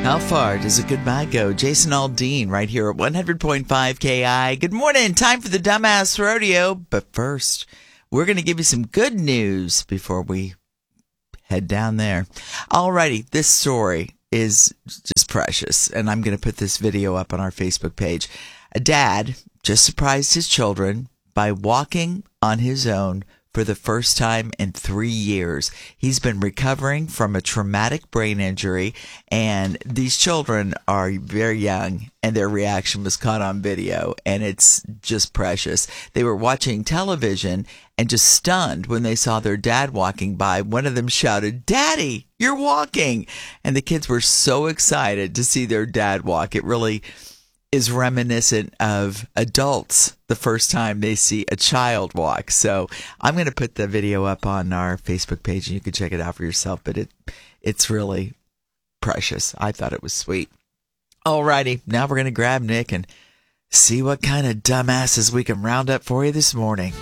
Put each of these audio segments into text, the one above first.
How far does a goodbye go? Jason Aldean right here at 100.5 KI. Good morning. Time for the Dumbass Rodeo. But first, we're going to give you some good news before we head down there. Alrighty, this story is just precious, and I'm going to put this video up on our Facebook page. A dad just surprised his children by walking on his own for the first time in 3 years. He's been recovering from a traumatic brain injury, and these children are very young, and their reaction was caught on video, and it's just precious. They were watching television and just stunned when they saw their dad walking by. One of them shouted, "Daddy, you're walking!" And the kids were so excited to see their dad walk. It really is reminiscent of adults the first time they see a child walk. So I'm going to put the video up on our Facebook page and you can check it out for yourself, but it's really precious. I thought it was sweet. Alrighty, now we're going to grab Nick and see what kind of dumbasses we can round up for you this morning.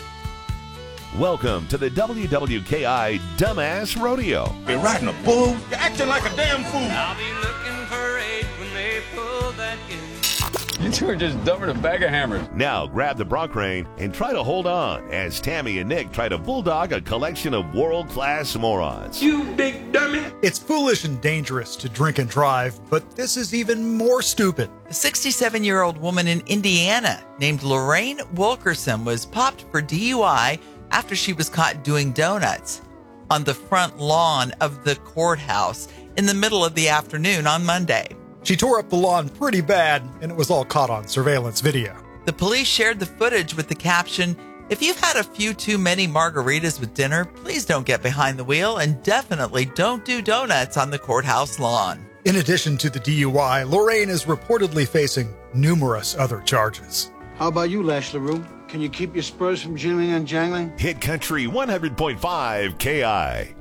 Welcome to the WWKI Dumbass Rodeo. You're riding a bull. You're acting like a damn fool. I'll be looking for aid when they pull that gate. You two are just dumber than a bag of hammers. Now grab the bronc rein and try to hold on as Tammy and Nick try to bulldog a collection of world-class morons. You big dummy. It's foolish and dangerous to drink and drive, but this is even more stupid. A 67-year-old woman in Indiana named Lorraine Wilkerson was popped for DUI after she was caught doing donuts on the front lawn of the courthouse in the middle of the afternoon on Monday. She tore up the lawn pretty bad, and it was all caught on surveillance video. The police shared the footage with the caption, "If you've had a few too many margaritas with dinner, please don't get behind the wheel and definitely don't do donuts on the courthouse lawn." In addition to the DUI, Lorraine is reportedly facing numerous other charges. How about you, Lash LaRue? Can you keep your spurs from jingling and jangling? Hit Country 100.5 KI.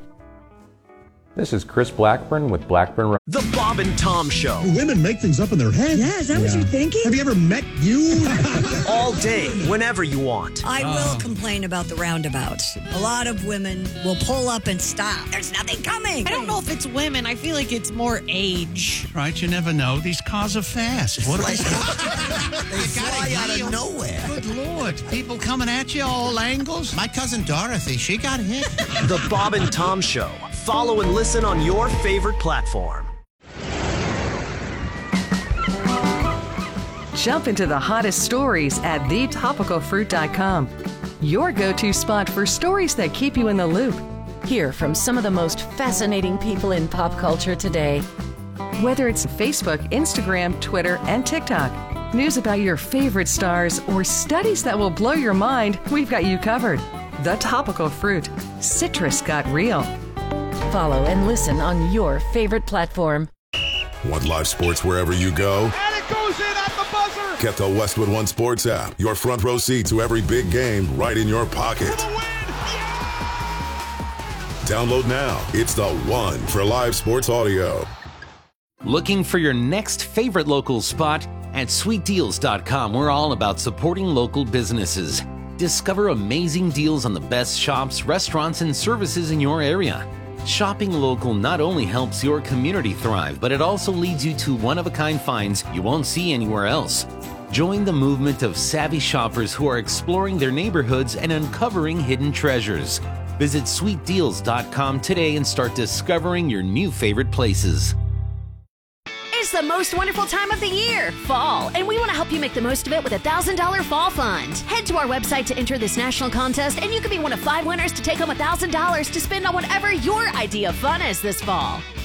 This is Chris Blackburn with Blackburn. The Bob and Tom Show. Women make things up in their head. Yeah, is that what you're thinking? Have you ever met you? All day, whenever you want. I will complain about the roundabouts. A lot of women will pull up and stop. There's nothing coming. I don't know if it's women. I feel like it's more age. Right, you never know. These cars are fast. What They fly out of nowhere. Good Lord. People coming at you all angles. My cousin Dorothy, she got hit. The Bob and Tom Show. Follow and listen on your favorite platform. Jump into the hottest stories at thetopicalfruit.com. Your go-to spot for stories that keep you in the loop. Hear from some of the most fascinating people in pop culture today. Whether it's Facebook, Instagram, Twitter, and TikTok, news about your favorite stars, or studies that will blow your mind, we've got you covered. The Topical Fruit. Citrus got real. Follow and listen on your favorite platform. Want live sports wherever you go? And it goes in at the buzzer! Get the Westwood One Sports app. Your front row seat to every big game right in your pocket. For the win! Yeah! Download now. It's the one for live sports audio. Looking for your next favorite local spot? At sweetdeals.com, we're all about supporting local businesses. Discover amazing deals on the best shops, restaurants, and services in your area. Shopping local not only helps your community thrive, but it also leads you to one-of-a-kind finds you won't see anywhere else. Join the movement of savvy shoppers who are exploring their neighborhoods and uncovering hidden treasures. Visit sweetdeals.com today and start discovering your new favorite places. It's the most wonderful time of the year, fall, and we want to help you make the most of it with a $1,000 fall fund. Head to our website to enter this national contest, and you could be one of 5 winners to take home $1,000 to spend on whatever your idea of fun is this fall.